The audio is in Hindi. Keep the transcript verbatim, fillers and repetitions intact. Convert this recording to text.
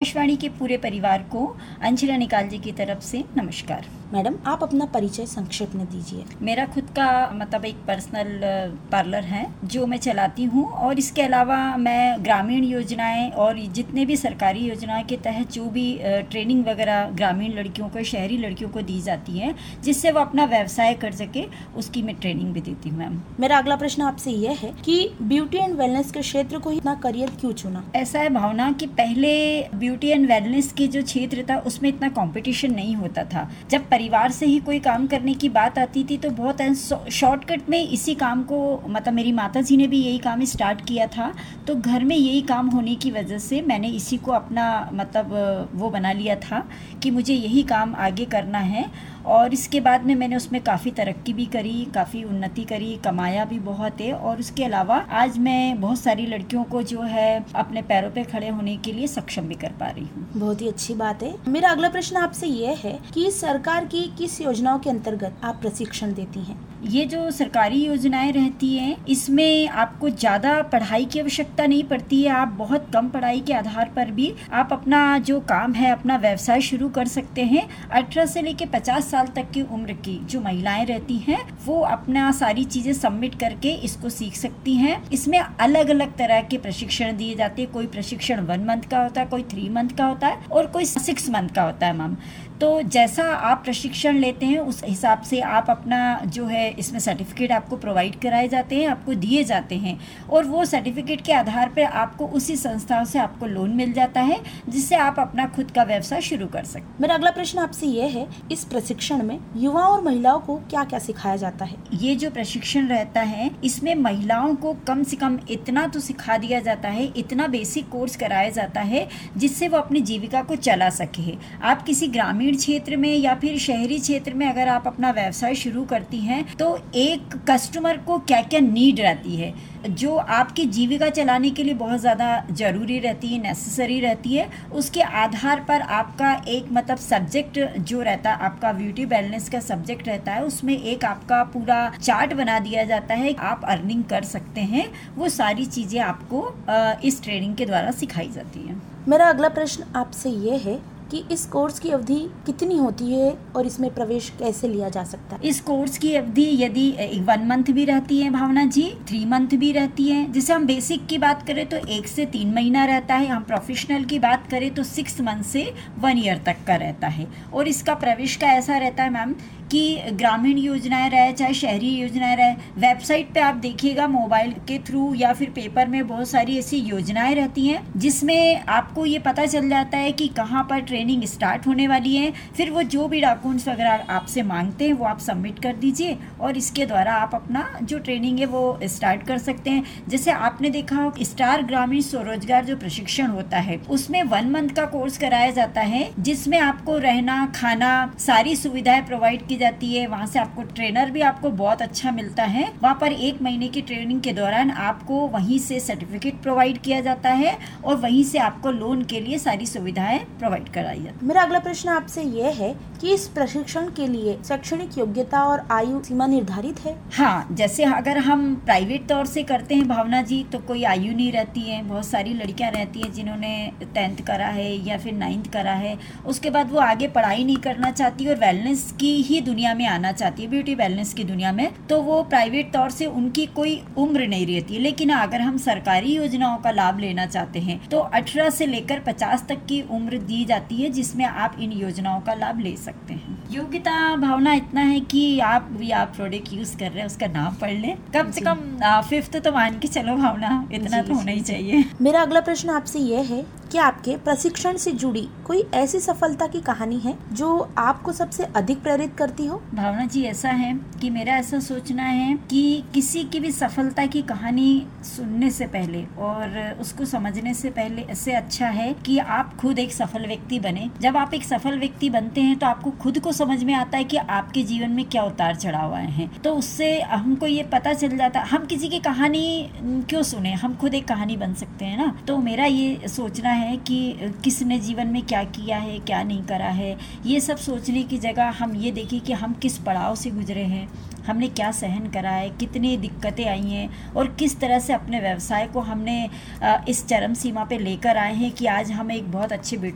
आकाशवाणी के पूरे परिवार को अंशिला निकाल जी की तरफ से नमस्कार। मैडम, आप अपना परिचय संक्षेप में दीजिए। मेरा खुद का मतलब एक पर्सनल पार्लर है जो मैं चलाती हूँ, और इसके अलावा मैं ग्रामीण योजनाएं और जितने भी सरकारी योजनाओं के तहत जो भी ट्रेनिंग वगैरह ग्रामीण लड़कियों को, शहरी लड़कियों को दी जाती है जिससे वो अपना व्यवसाय कर सके, उसकी मैं ट्रेनिंग भी देती हूँ। मैम, मेरा अगला प्रश्न आपसे यह है कि ब्यूटी एंड वेलनेस के क्षेत्र को इतना करियर क्यों चुना? ऐसा है भावना कि पहले ब्यूटी एंड वेलनेस के जो क्षेत्र था उसमें इतना कंपटीशन नहीं होता था। जब परिवार से ही कोई काम करने की बात आती थी तो बहुत शॉर्टकट में इसी काम को, मतलब मेरी माता जी ने भी यही काम स्टार्ट किया था, तो घर में यही काम होने की वजह से मैंने इसी को अपना मतलब वो बना लिया था कि मुझे यही काम आगे करना है। और इसके बाद में मैंने उसमें काफ़ी तरक्की भी करी, काफ़ी उन्नति करी, कमाया भी बहुत है, और उसके अलावा आज मैं बहुत सारी लड़कियों को जो है अपने पैरों पे खड़े होने के लिए सक्षम भी कर पा रही हूँ। बहुत ही अच्छी बात है। मेरा अगला प्रश्न आपसे यह है कि सरकार की किस योजनाओं के अंतर्गत आप प्रशिक्षण देती हैं? ये जो सरकारी योजनाएं रहती हैं इसमें आपको ज़्यादा पढ़ाई की आवश्यकता नहीं पड़ती है। आप बहुत कम पढ़ाई के आधार पर भी आप अपना जो काम है, अपना व्यवसाय शुरू कर सकते हैं। अठारह से लेकर पचास साल तक की उम्र की जो महिलाएं रहती हैं वो अपना सारी चीज़ें सबमिट करके इसको सीख सकती हैं। इसमें अलग अलग तरह के प्रशिक्षण दिए जाते हैं। कोई प्रशिक्षण वन मंथ का होता है, कोई थ्री मंथ का होता है और कोई सिक्स मंथ का होता है। मैम, तो जैसा आप प्रशिक्षण लेते हैं उस हिसाब से आप अपना जो है इसमें सर्टिफिकेट आपको प्रोवाइड कराए जाते हैं, आपको दिए जाते हैं, और वो सर्टिफिकेट के आधार पर आपको उसी संस्थाओं से आपको लोन मिल जाता है जिससे आप अपना खुद का व्यवसाय शुरू कर सकते। मेरा अगला प्रश्न आपसे ये है, इस प्रशिक्षण में युवाओं और महिलाओं को क्या क्या सिखाया जाता है? ये जो प्रशिक्षण रहता है इसमें महिलाओं को कम से कम इतना तो सिखा दिया जाता है, इतना बेसिक कोर्स कराया जाता है जिससे वो अपनी जीविका को चला सके। आप किसी ग्रामीण क्षेत्र में या फिर शहरी क्षेत्र में अगर आप अपना व्यवसाय शुरू करती हैं तो एक कस्टमर को क्या क्या नीड रहती है जो आपकी जीविका चलाने के लिए बहुत ज़्यादा ज़रूरी रहती है, नेसेसरी रहती है, उसके आधार पर आपका एक मतलब सब्जेक्ट जो रहता है, आपका ब्यूटी वेलनेस का सब्जेक्ट रहता है, उसमें एक आपका पूरा चार्ट बना दिया जाता है। आप अर्निंग कर सकते हैं, वो सारी चीज़ें आपको इस ट्रेनिंग के द्वारा सिखाई जाती हैं। मेरा अगला प्रश्न आपसे ये है कि इस कोर्स की अवधि कितनी होती है और इसमें प्रवेश कैसे लिया जा सकता है? इस कोर्स की अवधि यदि वन मंथ भी रहती है भावना जी, थ्री मंथ भी रहती है। जैसे हम बेसिक की बात करें तो एक से तीन महीना रहता है, हम प्रोफेशनल की बात करें तो सिक्स मंथ से वन ईयर तक का रहता है। और इसका प्रवेश का ऐसा रहता है मैम कि ग्रामीण योजनाएं रहे चाहे शहरी योजनाएं रहे, वेबसाइट पे आप देखिएगा मोबाइल के थ्रू या फिर पेपर में बहुत सारी ऐसी योजनाएं रहती हैं जिसमें आपको ये पता चल जाता है कि कहाँ पर ट्रेनिंग स्टार्ट होने वाली है। फिर वो जो भी डॉक्यूमेंट्स वगैरह आपसे मांगते हैं वो आप सबमिट कर दीजिए और इसके द्वारा आप अपना जो ट्रेनिंग है वो स्टार्ट कर सकते हैं। जैसे आपने देखा हो स्टार ग्रामीण स्वरोजगार जो प्रशिक्षण होता है उसमें वन मंथ का कोर्स कराया जाता है जिसमें आपको रहना, खाना, सारी सुविधाएं प्रोवाइड की जाती है। वहाँ से आपको ट्रेनर भी आपको बहुत अच्छा मिलता है। वहाँ पर एक महीने की ट्रेनिंग के दौरान आपको वहीं से सर्टिफिकेट प्रोवाइड किया जाता है और वहीं से आपको लोन के लिए सारी सुविधाएं प्रोवाइड कराई जाती है। मेरा अगला प्रश्न आपसे ये है कि इस प्रशिक्षण के लिए शैक्षणिक योग्यता और आयु सीमा निर्धारित है? हाँ, जैसे अगर हम प्राइवेट तौर से करते हैं भावना जी तो कोई आयु नहीं रहती है। बहुत सारी लड़कियां रहती हैं जिन्होंने टेंथ करा है या फिर नाइन्थ करा है, उसके बाद वो आगे पढ़ाई नहीं करना चाहती और वेलनेस की ही दुनिया में आना चाहती है, ब्यूटी वेलनेस की दुनिया में, तो वो प्राइवेट तौर से उनकी कोई उम्र नहीं रहती है। लेकिन अगर हम सरकारी योजनाओं का लाभ लेना चाहते हैं तो अठारह से लेकर पचास तक की उम्र दी जाती है जिसमें आप इन योजनाओं का लाभ ले सकते हैं। योग्यता भावना इतना है कि आप भी आप प्रोडक्ट यूज कर रहे हैं उसका नाम पढ़ लें, कम से कम फिफ्थ तो मान के चलो भावना, इतना तो होना ही चाहिए। मेरा अगला प्रश्न आपसे ये है कि आपके प्रशिक्षण से जुड़ी कोई ऐसी सफलता की कहानी है जो आपको सबसे अधिक प्रेरित करती हो? भावना जी ऐसा है कि मेरा ऐसा सोचना है कि किसी की भी सफलता की कहानी सुनने से पहले और उसको समझने से पहले इससे अच्छा है कि आप खुद एक सफल व्यक्ति बने। जब आप एक सफल व्यक्ति बनते हैं तो आपको खुद को समझ में आता है कि आपके जीवन में क्या उतार चढ़ाव आए हैं, तो उससे हमको ये पता चल जाता है। हम किसी की कहानी क्यों सुने, हम खुद एक कहानी बन सकते हैं ना। तो मेरा ये सोचना है कि किसने जीवन में क्या किया है, क्या नहीं करा है, ये सब सोचने की जगह हम ये देखें कि हम किस पड़ाव से गुजरे हैं, हमने क्या सहन करा है, कितनी दिक्कतें आई हैं और किस तरह से अपने व्यवसाय को हमने इस चरम सीमा पे लेकर आए हैं कि आज हम एक बहुत अच्छे ब्यूटी